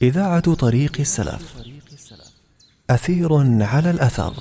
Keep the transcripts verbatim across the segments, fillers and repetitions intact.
إذاعة طريق السلف. أثير على الأثر.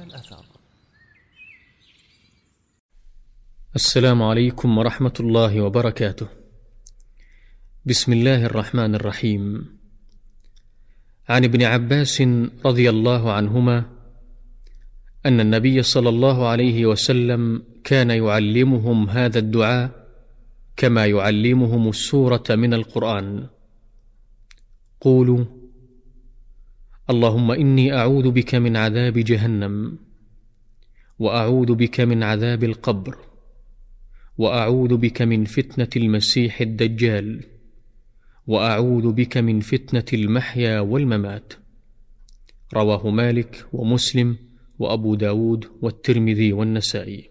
السلام عليكم ورحمة الله وبركاته. بسم الله الرحمن الرحيم. عن ابن عباس رضي الله عنهما أن النبي صلى الله عليه وسلم كان يعلمهم هذا الدعاء كما يعلمهم السورة من القرآن: قولوا: اللهم إني أعوذ بك من عذاب جهنم، وأعوذ بك من عذاب القبر، وأعوذ بك من فتنة المسيح الدجال، وأعوذ بك من فتنة المحيا والممات. رواه مالك ومسلم وأبو داود والترمذي والنسائي.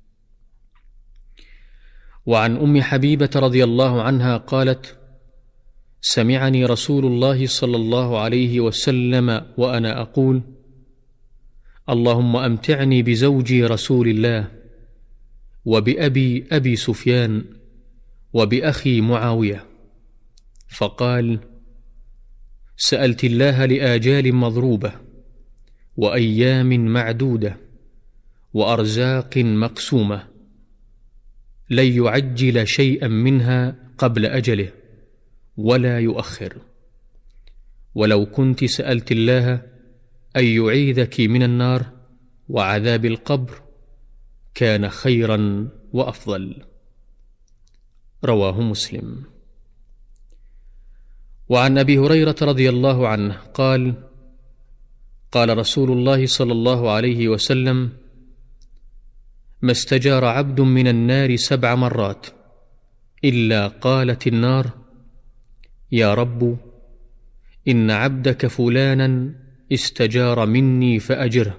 وعن أم حبيبة رضي الله عنها قالت: سمعني رسول الله صلى الله عليه وسلم وأنا أقول: اللهم أمتعني بزوجي رسول الله، وبأبي أبي سفيان، وبأخي معاوية. فقال: سألت الله لآجال مضروبة، وأيام معدودة، وأرزاق مقسومة، لن يعجل شيئا منها قبل أجله ولا يؤخر. ولو كنت سألت الله أن يعيذك من النار وعذاب القبر كان خيرا وأفضل. رواه مسلم. وعن أبي هريرة رضي الله عنه قال: قال رسول الله صلى الله عليه وسلم: ما استجار عبد من النار سبع مرات إلا قالت النار: يا رب، إن عبدك فلانا استجار مني فأجره.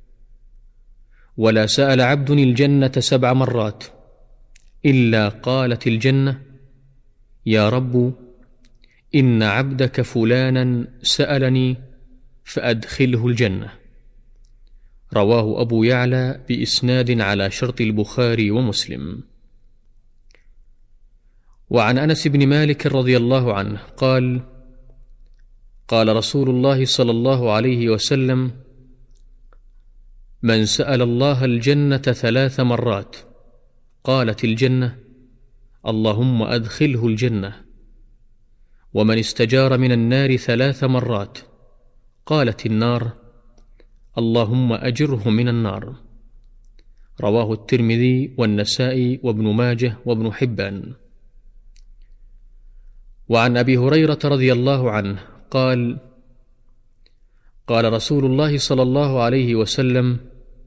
ولا سأل عبد الجنة سبع مرات إلا قالت الجنة: يا رب، إن عبدك فلانا سألني فأدخله الجنة. رواه أبو يعلى بإسناد على شرط البخاري ومسلم. وعن أنس بن مالك رضي الله عنه قال: قال رسول الله صلى الله عليه وسلم: من سأل الله الجنة ثلاث مرات قالت الجنة: اللهم أدخله الجنة. ومن استجار من النار ثلاث مرات قالت النار: اللهم أجره من النار. رواه الترمذي والنسائي وابن ماجه وابن حبان. وعن أبي هريرة رضي الله عنه قال: قال رسول الله صلى الله عليه وسلم: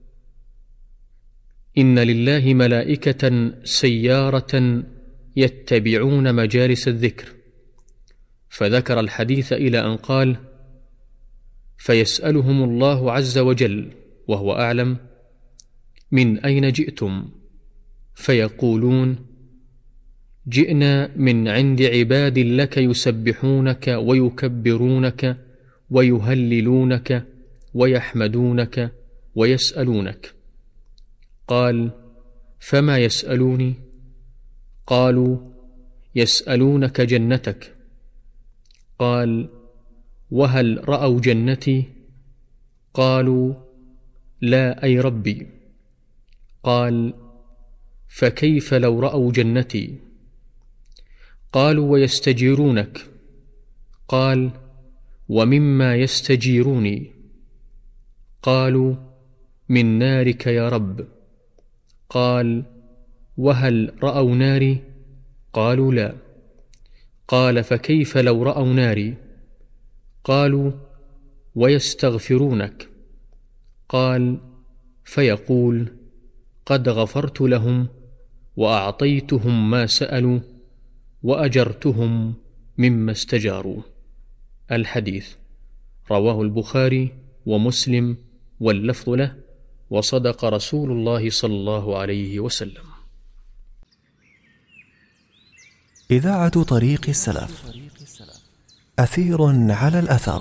إن لله ملائكة سيارة يتبعون مجالس الذكر. فذكر الحديث إلى أن قال: فيسألهم الله عز وجل وهو أعلم: من أين جئتم؟ فيقولون: جئنا من عند عباد لك يسبحونك ويكبرونك ويهللونك ويحمدونك ويسألونك. قال: فما يسألوني؟ قالوا: يسألونك جنتك. قال: وهل رأوا جنتي؟ قالوا: لا أي ربي. قال: فكيف لو رأوا جنتي؟ قالوا: ويستجيرونك. قال: ومما يستجيروني؟ قالوا: من نارك يا رب. قال: وهل رأوا ناري؟ قالوا: لا. قال: فكيف لو رأوا ناري؟ قالوا: ويستغفرونك. قال: فيقول: قد غفرت لهم وأعطيتهم ما سألوا وأجرتهم مما استجاروا. الحديث رواه البخاري ومسلم واللفظ له، وصدق رسول الله صلى الله عليه وسلم. إذاعة طريق السلف. أثير على الأثر.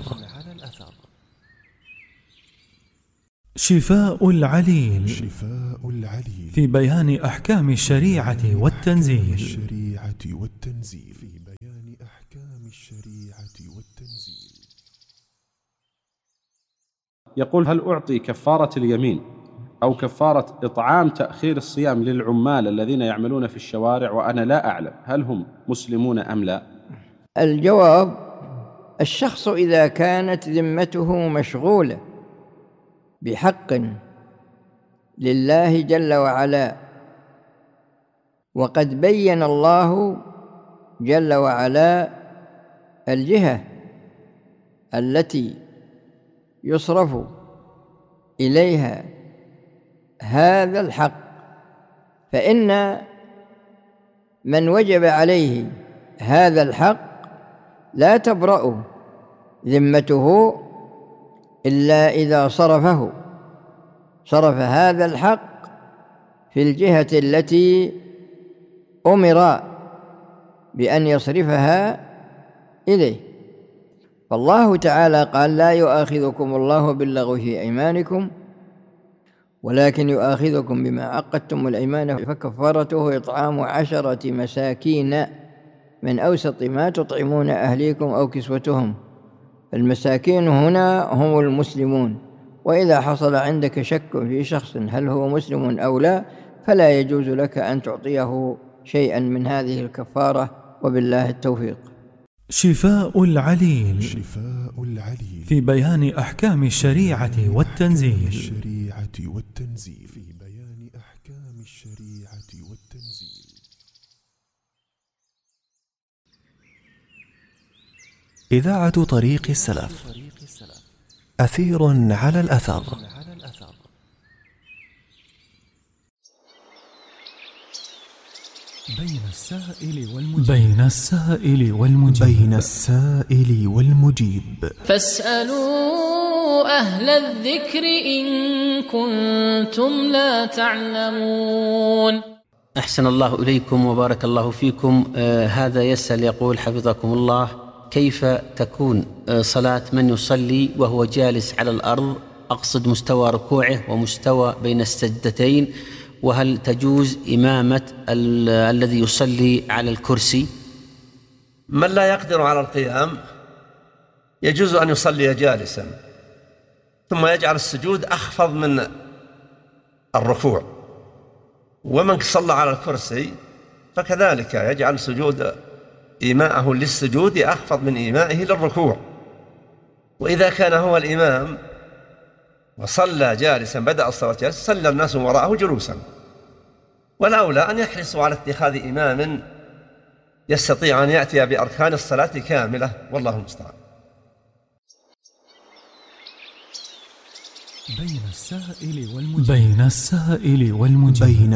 شفاء العليل شفاء العليل في بيان أحكام الشريعة والتنزيل. يقول: هل أعطي كفارة اليمين أو كفارة إطعام تأخير الصيام للعمال الذين يعملون في الشوارع وأنا لا أعلم هل هم مسلمون أم لا؟ الجواب: الشخص إذا كانت ذمته مشغولة بحق لله جل وعلا وقد بين الله جل وعلا الجهة التي يصرف إليها هذا الحق، فإن من وجب عليه هذا الحق لا تبرأ ذمته إلا إذا صرفه صرف هذا الحق في الجهة التي أمر بأن يصرفها إليه. فالله تعالى قال: لا يؤاخذكم الله باللغو في أيمانكم ولكن يؤاخذكم بما عقدتم الأيمان فكفارته إطعام عشرة مساكين من أوسط ما تطعمون أهليكم أو كسوتهم. المساكين هنا هم المسلمون، وإذا حصل عندك شك في شخص هل هو مسلم أو لا فلا يجوز لك أن تعطيه شيئا من هذه الكفارة، وبالله التوفيق. شفاء العليل شفاء العليل في بيان أحكام الشريعة والتنزيل الشريعة والتنزيل في بيان أحكام الشريعة والتنزيل. إذاعة طريق السلف، أثير على الأثر. بين السائل والمجيب بين السائل والمجيب بين السائل والمجيب فاسألوا أهل الذكر إن كنتم لا تعلمون. أحسن الله إليكم وبارك الله فيكم. آه هذا يسأل يقول: حفظكم الله، كيف تكون آه صلاة من يصلي وهو جالس على الأرض، أقصد مستوى ركوعه ومستوى بين السجدتين، وهل تجوز إمامة ال الذي يصلي على الكرسي؟ من لا يقدر على القيام يجوز أن يصلي جالسا ثم يجعل السجود أخفض من الركوع، ومن صلى على الكرسي فكذلك يجعل سجود إيماءه للسجود أخفض من إيمائه للركوع. وإذا كان هو الإمام وصلى جالسا بدأ الصلاة جالسا صلى الناس وراءه جلوسا، والأولى أن يحرصوا على اتخاذ إمام يستطيع أن يأتي بأركان الصلاة كاملة، والله المستعان. بين السائل والمجيب بين السائل والمجيب